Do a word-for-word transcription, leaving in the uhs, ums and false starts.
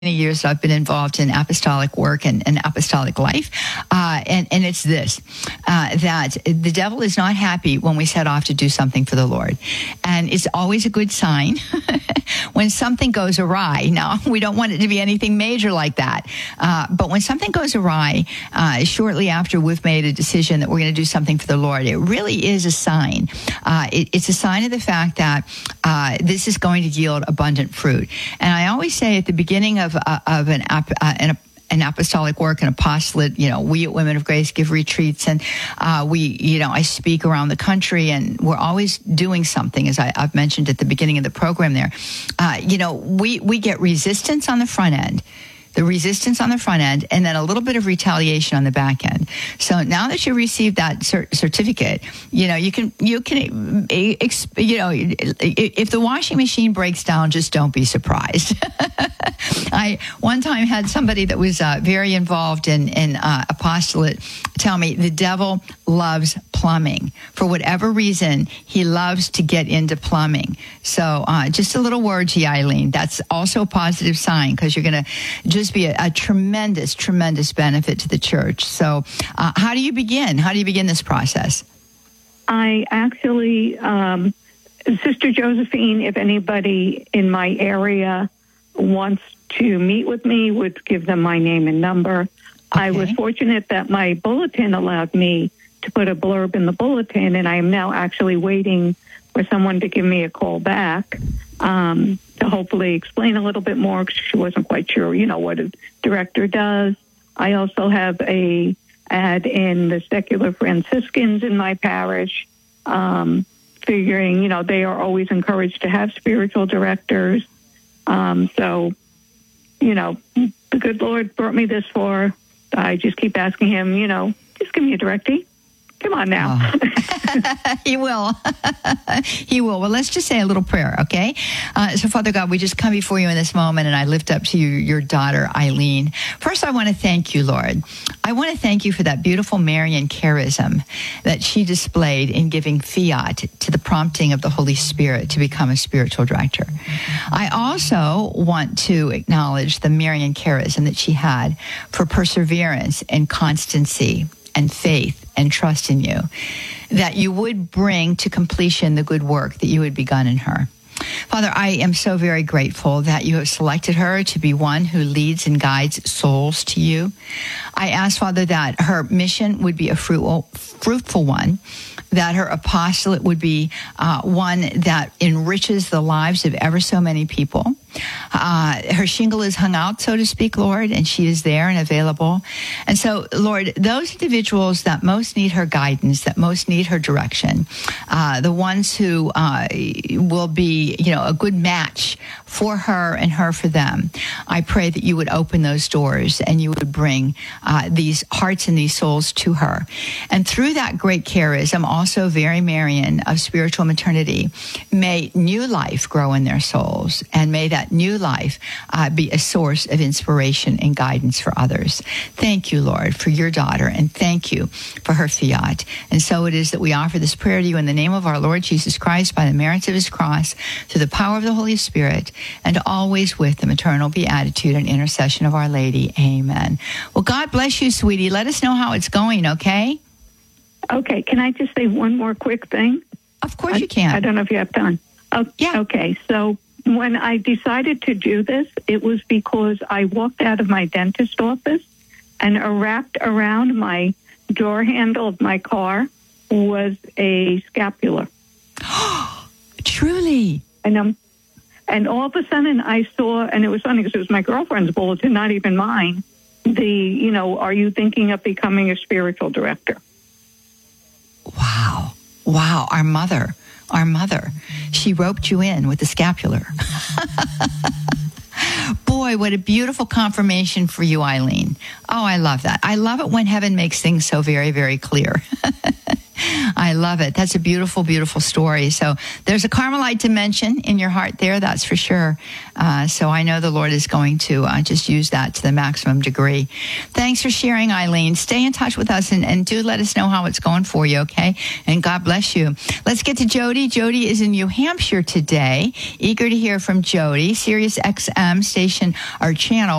years that I've been involved in apostolic work and, and apostolic life. Uh, and, and it's this, uh, that the devil is not happy when we set off to do something for the Lord. And it's always a good sign when something goes awry. Now, we don't want it to be anything major like that. Uh, but when something goes awry, uh, shortly after we've made a decision that we're going to do something for the Lord, it really is a sign. Uh, it, it's a sign of the fact that uh, this is going to yield abundant fruit. And I always say at the beginning of Uh, of an, uh, an an apostolic work, an apostolate, you know, we at Women of Grace give retreats, and uh, we, you know, I speak around the country, and we're always doing something, as I, I've mentioned at the beginning of the program there. Uh, you know, we, we get resistance on the front end. The resistance on the front end, and then a little bit of retaliation on the back end. So now that you received that cert- certificate, you know, you can, you can, you know, if the washing machine breaks down, just don't be surprised. I one time had somebody that was uh, very involved in, in uh, apostolate tell me the devil loves plumbing. For whatever reason, he loves to get into plumbing. So uh, just a little word to you, Eileen. That's also a positive sign, because you're going to just be a, a tremendous, tremendous benefit to the church. So uh, how do you begin? How do you begin this process? I actually, um, Sister Josephine, if anybody in my area wants to meet with me, would give them my name and number. Okay. I was fortunate that my bulletin allowed me to put a blurb in the bulletin, and I am now actually waiting for someone to give me a call back um, to hopefully explain a little bit more, because she wasn't quite sure, you know, what a director does. I also have a ad in the Secular Franciscans in my parish, um, figuring, you know, they are always encouraged to have spiritual directors. Um, so, you know, the good Lord brought me this far. I just keep asking him, you know, just give me a directee. Come on now. Oh. He will. He will. Well, let's just say a little prayer, okay? Uh, so, Father God, we just come before you in this moment, and I lift up to you your daughter, Eileen. First, I want to thank you, Lord. I want to thank you for that beautiful Marian charism that she displayed in giving fiat to the prompting of the Holy Spirit to become a spiritual director. I also want to acknowledge the Marian charism that she had for perseverance and constancy and faith and trust in you, that you would bring to completion the good work that you had begun in her. Father, I am so very grateful that you have selected her to be one who leads and guides souls to you. I ask, Father, that her mission would be a fruitful, fruitful one, that her apostolate would be uh, one that enriches the lives of ever so many people. Uh, her shingle is hung out, so to speak, Lord, and she is there and available. And so, Lord, those individuals that most need her guidance, that most need her direction, uh, the ones who uh, will be, you know, a good match for her and her for them, I pray that you would open those doors and you would bring uh, these hearts and these souls to her. And through that great charism, also very Marian of spiritual maternity, may new life grow in their souls, and may that new life uh, be a source of inspiration and guidance for others. Thank you, Lord, for your daughter, and thank you for her fiat. And so it is that we offer this prayer to you in the name of our Lord Jesus Christ, by the merits of his cross, through the power of the Holy Spirit, and always with the maternal beatitude and intercession of Our Lady. Amen. Well, God bless you, sweetie. Let us know how it's going, okay? Okay. Can I just say one more quick thing? Of course I, you can. I don't know if you have time. Oh, yeah. Okay. So when I decided to do this, it was because I walked out of my dentist office, and wrapped around my door handle of my car was a scapular. Truly? And um, and all of a sudden I saw, and it was funny because it was my girlfriend's bulletin, not even mine, the, you know, are you thinking of becoming a spiritual director? Wow. Wow. Our mother, our mother, she roped you in with the scapular. Boy, what a beautiful confirmation for you, Eileen. Oh, I love that. I love it when heaven makes things so very, very clear. I love it. That's a beautiful, beautiful story. So there's a Carmelite dimension in your heart there, that's for sure. Uh, so I know the Lord is going to uh, just use that to the maximum degree. Thanks for sharing, Eileen. Stay in touch with us and, and do let us know how it's going for you, okay? And God bless you. Let's get to Jody. Jody is in New Hampshire today. Eager to hear from Jody. Sirius X M station, our channel.